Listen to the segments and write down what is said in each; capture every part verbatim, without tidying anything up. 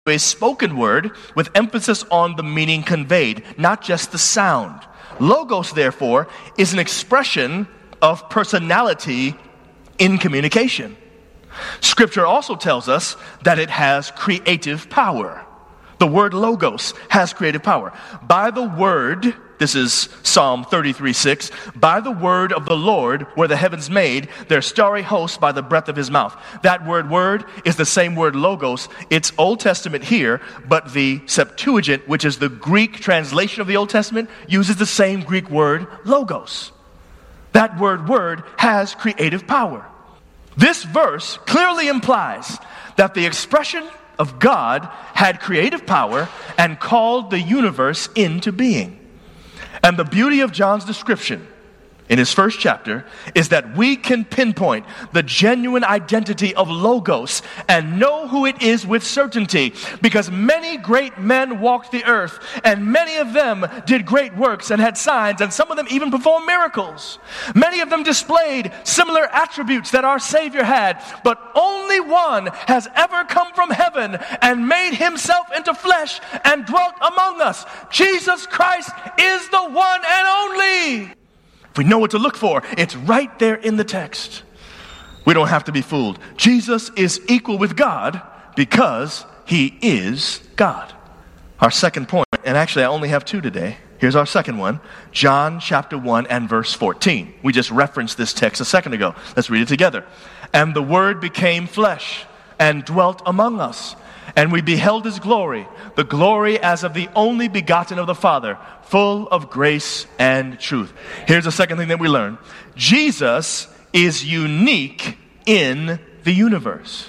a spoken word with emphasis on the meaning conveyed, not just the sound. Logos, therefore, is an expression of personality in communication. Scripture also tells us that it has creative power. The word logos has creative power. By the word, this is Psalm thirty-three six, by the word of the Lord were the heavens made, their starry hosts by the breath of his mouth. That word word is the same word logos. It's Old Testament here, but the Septuagint, which is the Greek translation of the Old Testament, uses the same Greek word logos. That word word has creative power. This verse clearly implies that the expression of God had creative power and called the universe into being. And the beauty of John's description in his first chapter is that we can pinpoint the genuine identity of Logos and know who it is with certainty, because many great men walked the earth, and many of them did great works and had signs, and some of them even performed miracles. Many of them displayed similar attributes that our Savior had, but only one has ever come from heaven and made himself into flesh and dwelt among us. Jesus Christ is the one and only. If we know what to look for, it's right there in the text. We don't have to be fooled. Jesus is equal with God because he is God. Our second point, and actually I only have two today. Here's our second one, John chapter one and verse fourteen. We just referenced this text a second ago. Let's read it together. And the Word became flesh and dwelt among us. And we beheld his glory, the glory as of the only begotten of the Father, full of grace and truth. Here's the second thing that we learn. Jesus is unique in the universe.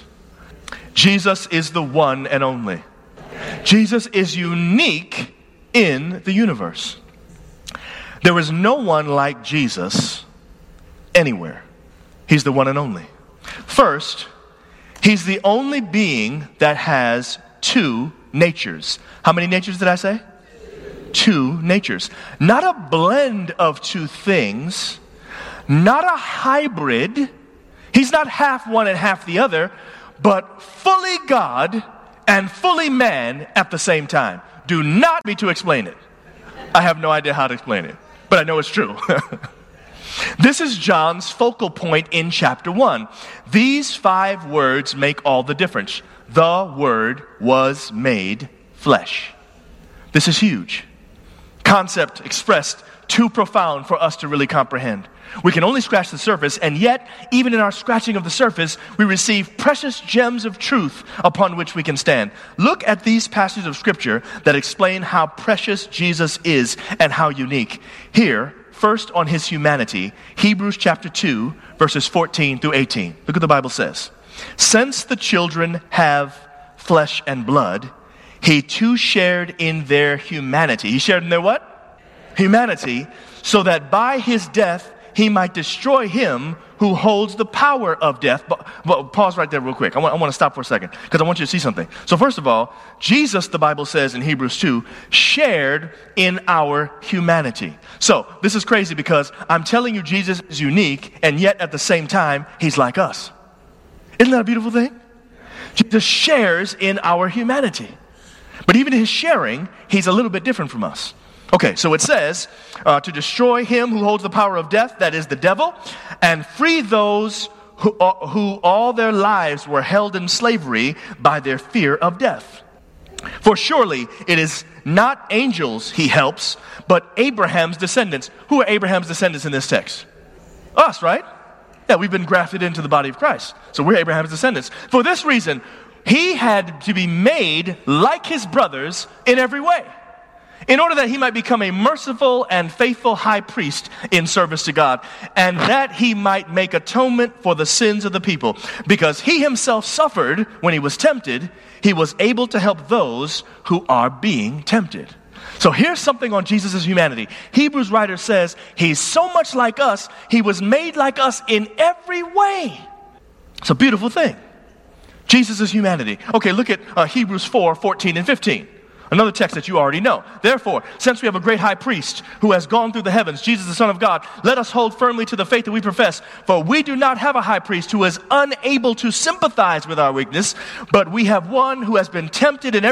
Jesus is the one and only. Jesus is unique in the universe. There is no one like Jesus anywhere. He's the one and only. First, he's the only being that has two natures. How many natures did I say? Two natures. Not a blend of two things. Not a hybrid. He's not half one and half the other, but fully God and fully man at the same time. Do not me to explain it. I have no idea how to explain it, but I know it's true. This is John's focal point in chapter one. These five words make all the difference. The Word was made flesh. This is huge. Concept expressed too profound for us to really comprehend. We can only scratch the surface, and yet, even in our scratching of the surface, we receive precious gems of truth upon which we can stand. Look at these passages of Scripture that explain how precious Jesus is and how unique. Here, first on his humanity, Hebrews chapter two, verses fourteen through eighteen. Look what the Bible says. Since the children have flesh and blood, he too shared in their humanity. He shared in their what? Humanity, so that by his death he might destroy him who holds the power of death. But, but pause right there real quick. I want, I want to stop for a second because I want you to see something. So first of all, Jesus, the Bible says in Hebrews two, shared in our humanity. So this is crazy because I'm telling you Jesus is unique, and yet at the same time, he's like us. Isn't that a beautiful thing? Jesus shares in our humanity. But even in his sharing, he's a little bit different from us. Okay, so it says, uh, to destroy him who holds the power of death, that is the devil, and free those who, uh, who all their lives were held in slavery by their fear of death. For surely it is not angels he helps, but Abraham's descendants. Who are Abraham's descendants in this text? Us, right? Yeah, we've been grafted into the body of Christ. So we're Abraham's descendants. For this reason, he had to be made like his brothers in every way, in order that he might become a merciful and faithful high priest in service to God, and that he might make atonement for the sins of the people. Because he himself suffered when he was tempted, he was able to help those who are being tempted. So here's something on Jesus' humanity. Hebrews writer says he's so much like us, he was made like us in every way. It's a beautiful thing. Jesus' humanity. Okay, look at uh, Hebrews four, fourteen and fifteen. Another text that you already know. Therefore, since we have a great high priest who has gone through the heavens, Jesus the Son of God, let us hold firmly to the faith that we profess. For we do not have a high priest who is unable to sympathize with our weakness, but we have one who has been tempted in every